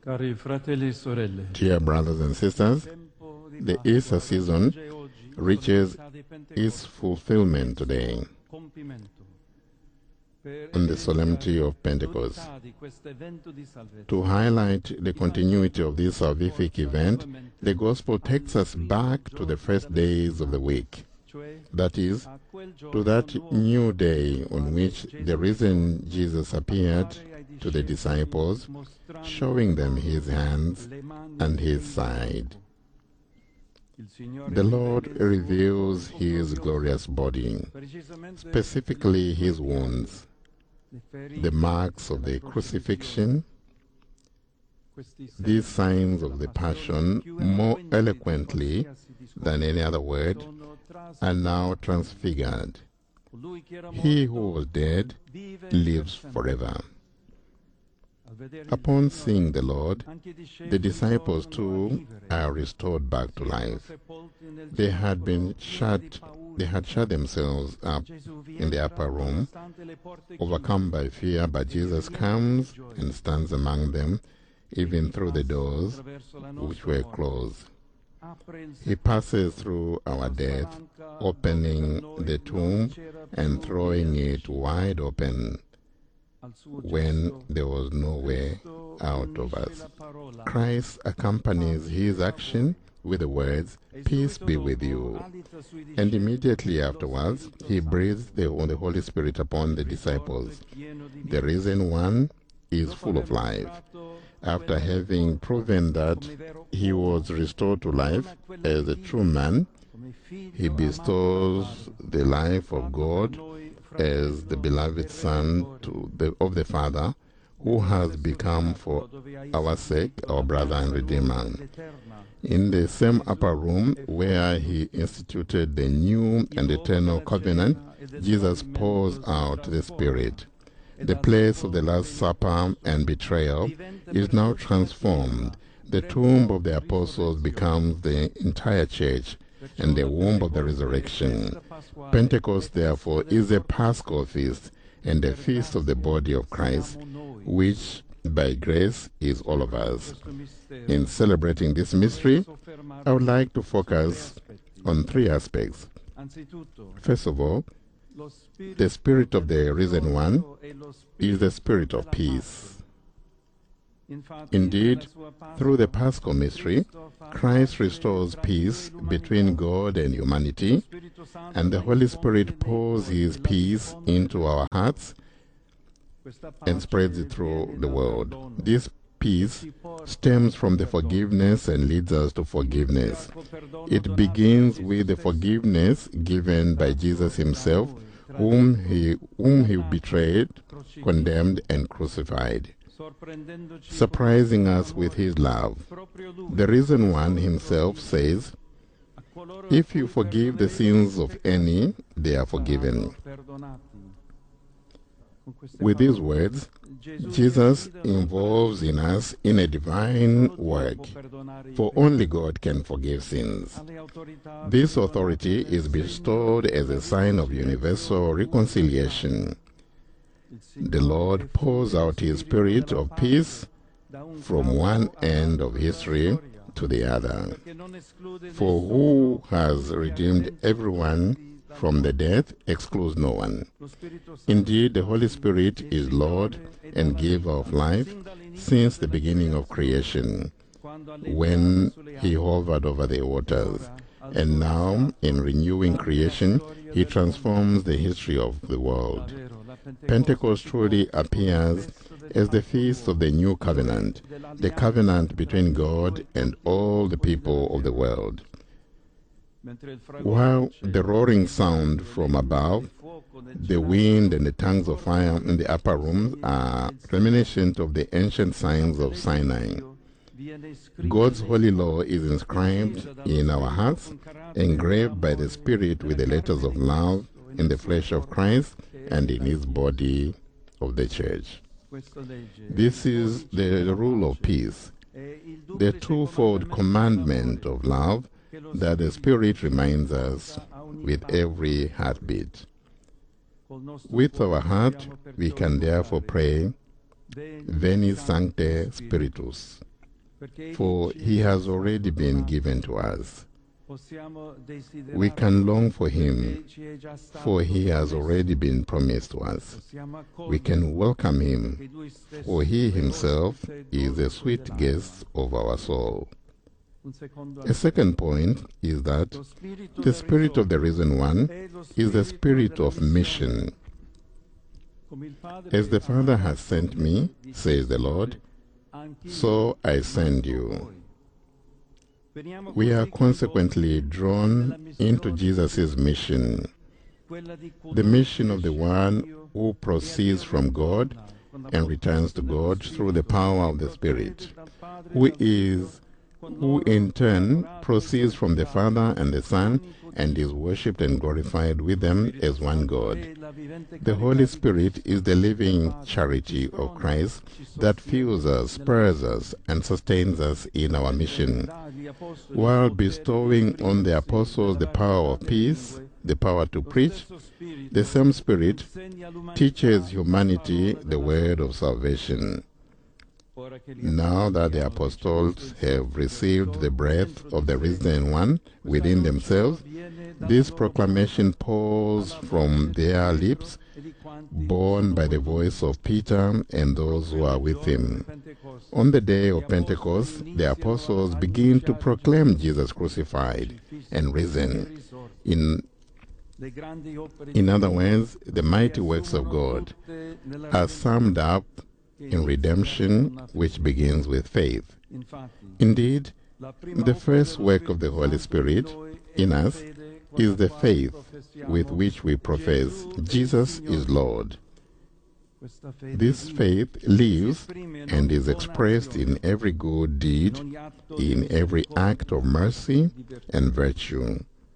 Cari fratelli e sorelle, Dear brothers and sisters, the Easter season reaches its fulfillment today on the solemnity of Pentecost. To highlight the continuity of this salvific event, the Gospel takes us back to the first days of the week, that is, to that new day on which the risen Jesus appeared to the disciples, showing them his hands and his side. The Lord reveals his glorious body, specifically his wounds, the marks of the crucifixion. These signs of the Passion, more eloquently than any other word, are now transfigured. He who was dead lives forever. Upon seeing the Lord, the disciples too are restored back to life. They had shut themselves up in the upper room, overcome by fear, but Jesus comes and stands among them, even through the doors which were closed. He passes through our death, opening the tomb and throwing it wide open when there was no way out of us. Christ accompanies his action with the words, "Peace be with you." And immediately afterwards, he breathes the Holy Spirit upon the disciples. The risen one is full of life. After having proven that he was restored to life as a true man, he bestows the life of God as the beloved Son of the Father, who has become for our sake our brother and Redeemer. In the same upper room where he instituted the new and eternal covenant, Jesus pours out the Spirit. The place of the Last Supper and betrayal is now transformed. The tomb of the apostles becomes the entire church and the womb of the resurrection. Pentecost, therefore, is a Paschal feast and a feast of the body of Christ, which by grace is all of us. In celebrating this mystery, I would like to focus on three aspects. First of all, the Spirit of the risen one is the Spirit of peace. Indeed, through the Paschal mystery, Christ restores peace between God and humanity, and the Holy Spirit pours his peace into our hearts and spreads it through the world. This peace stems from the forgiveness and leads us to forgiveness. It begins with the forgiveness given by Jesus himself, whom he betrayed, condemned, and crucified, surprising us with his love. The risen one himself says, "If you forgive the sins of any, they are forgiven." With these words, Jesus involves in us in a divine work, for only God can forgive sins. This authority is bestowed as a sign of universal reconciliation. The Lord pours out his Spirit of peace from one end of history to the other. For who has redeemed everyone from the death excludes no one. Indeed, the Holy Spirit is Lord and giver of life since the beginning of creation, when he hovered over the waters. And now, in renewing creation, he transforms the history of the world. Pentecost truly appears as the feast of the new covenant, the covenant between God and all the people of the world. While the roaring sound from above, the wind and the tongues of fire in the upper rooms are reminiscent of the ancient signs of Sinai. God's holy law is inscribed in our hearts, engraved by the Spirit with the letters of love in the flesh of Christ and in his body of the Church. This is the rule of peace, the twofold commandment of love that the Spirit reminds us with every heartbeat. With our heart, we can therefore pray, Veni Sancte Spiritus, for he has already been given to us. We can long for him, for he has already been promised to us. We can welcome him, for he himself is the sweet guest of our soul. A second point is that the Spirit of the Risen One is the spirit of mission. As the Father has sent me, says the Lord, so I send you. We are consequently drawn into Jesus' mission, the mission of the one who proceeds from God and returns to God through the power of the Spirit, who in turn proceeds from the Father and the Son and is worshipped and glorified with them as one God. The Holy Spirit is the living charity of Christ that fuels us, spurs us, and sustains us in our mission. While bestowing on the apostles the power of peace, the power to preach, the same Spirit teaches humanity the word of salvation. Now that the apostles have received the breath of the Risen One within themselves, this proclamation pours from their lips, borne by the voice of Peter and those who are with him. On the day of Pentecost, the apostles begin to proclaim Jesus crucified and risen. In other words, the mighty works of God are summed up in redemption, which begins with faith. Indeed, the first work of the Holy Spirit in us is the faith with which we profess Jesus is Lord. This faith lives and is expressed in every good deed, in every act of mercy and virtue.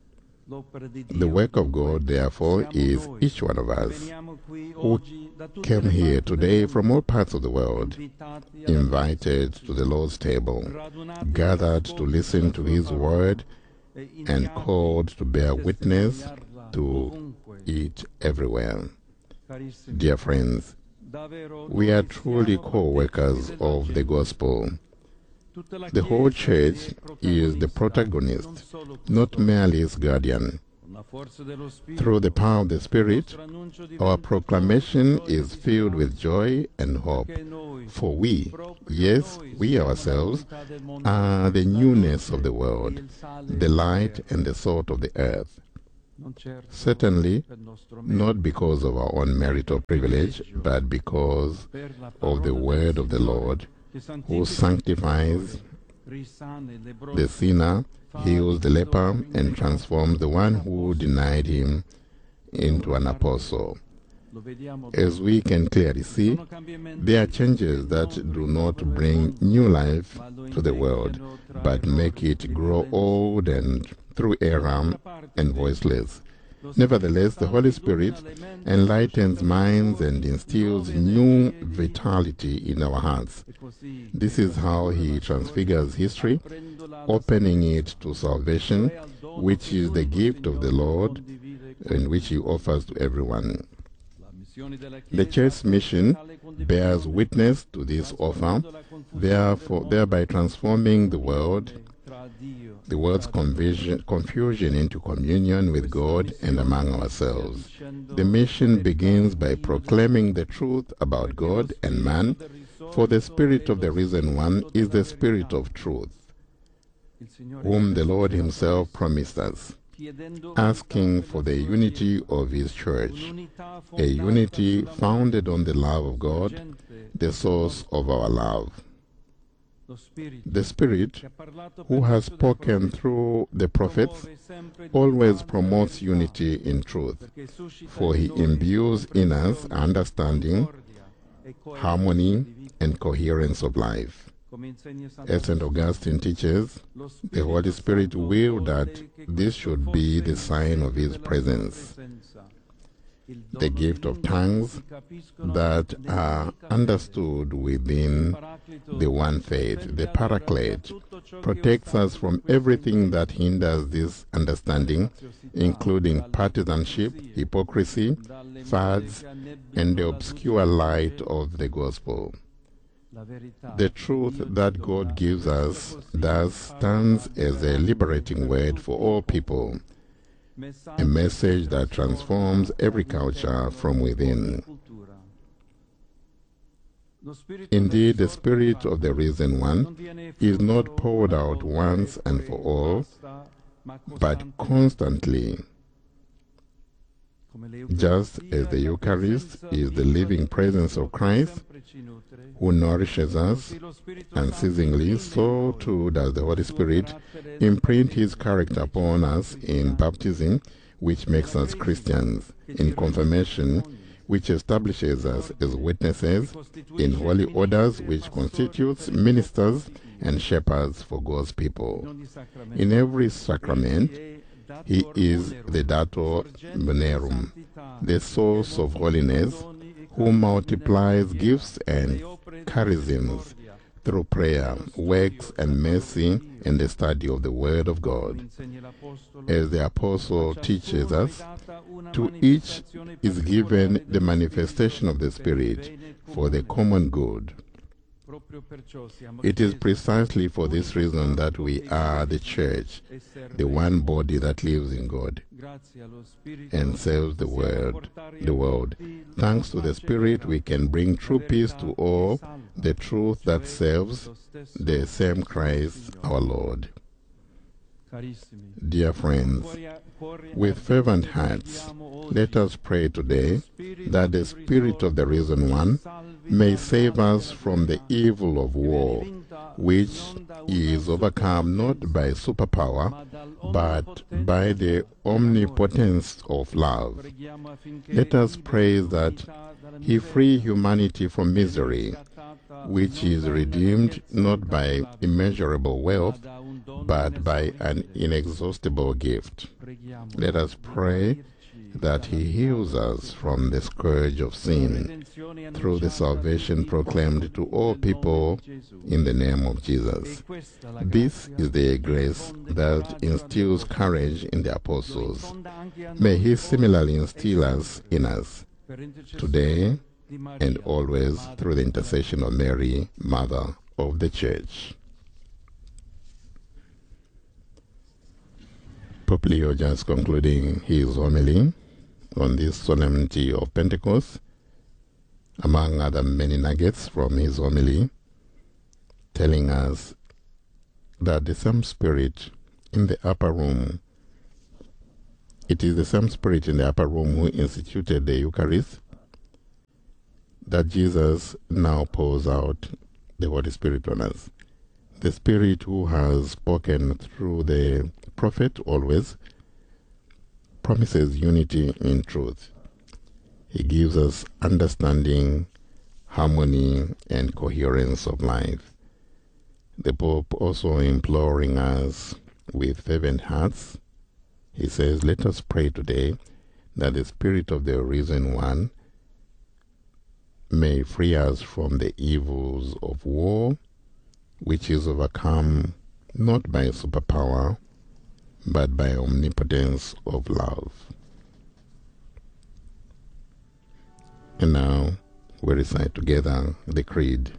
The work of God, therefore, is each one of us who came here today from all parts of the world, invited to the Lord's table, gathered to listen to His word, and called to bear witness to it everywhere. Dear friends, we are truly co-workers of the gospel. The whole church is the protagonist, not merely its guardian. Through the power of the Spirit, our proclamation is filled with joy and hope. For we, yes, we ourselves, are the newness of the world, the light and the salt of the earth. Certainly, not because of our own merit or privilege, but because of the word of the Lord, who sanctifies the sinner, heals the leper, and transforms the one who denied him into an apostle. As we can clearly see, there are changes that do not bring new life to the world, but make it grow old and through error and voiceless. Nevertheless, the Holy Spirit enlightens minds and instills new vitality in our hearts. This is how He transfigures history, opening it to salvation, which is the gift of the Lord and which He offers to everyone. The Church's mission bears witness to this offer, thereby transforming the world's confusion into communion with God and among ourselves. The mission begins by proclaiming the truth about God and man, for the Spirit of the Risen One is the Spirit of truth, whom the Lord Himself promised us, asking for the unity of His Church, a unity founded on the love of God, the source of our love. The Spirit, who has spoken through the prophets, always promotes unity in truth, for He imbues in us understanding, harmony, and coherence of life. As St. Augustine teaches, the Holy Spirit willed that this should be the sign of His presence. The gift of tongues that are understood within the one faith, the Paraclete, protects us from everything that hinders this understanding, including partisanship, hypocrisy, fads, and the obscure light of the gospel. The truth that God gives us thus stands as a liberating word for all people, a message that transforms every culture from within. Indeed, the Spirit of the Risen One is not poured out once and for all, but constantly. Just as the Eucharist is the living presence of Christ, who nourishes us unceasingly, so too does the Holy Spirit imprint His character upon us in baptism, which makes us Christians, in confirmation, which establishes us as witnesses, in holy orders, which constitutes ministers and shepherds for God's people. In every sacrament, He is the Dator Bonorum, the source of holiness, who multiplies gifts and charisms through prayer, works, and mercy, and the study of the Word of God. As the Apostle teaches us, to each is given the manifestation of the Spirit for the common good. It is precisely for this reason that we are the Church, the one body that lives in God and serves the world. Thanks to the Spirit, we can bring true peace to all, the truth that serves the same Christ our Lord. Dear friends, with fervent hearts, let us pray today that the Spirit of the Risen One may save us from the evil of war, which is overcome not by superpower, but by the omnipotence of love. Let us pray that He free humanity from misery, which is redeemed not by immeasurable wealth, but by an inexhaustible gift. Let us pray that He heals us from the scourge of sin through the salvation proclaimed to all people in the name of Jesus. This is the grace that instills courage in the apostles. May He similarly instill us in us today and always through the intercession of Mary, Mother of the Church. Pope Leo just concluding his homily on this solemnity of Pentecost, among other many nuggets from his homily, telling us that the same Spirit in the upper room, it is the same Spirit in the upper room who instituted the Eucharist, that Jesus now pours out the Holy Spirit on us. The Spirit who has spoken through the prophet always promises unity in truth. He gives us understanding, harmony, and coherence of life. The Pope also imploring us with fervent hearts. He says, let us pray today that the Spirit of the Risen One may free us from the evils of war, which is overcome not by superpower, but by omnipotence of love. And now we recite together the Creed.